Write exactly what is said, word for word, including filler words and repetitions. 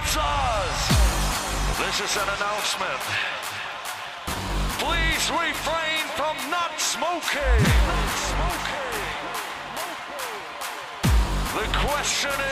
announcers, this is an announcement. Please refrain from not smoking. Not smoking. The question is,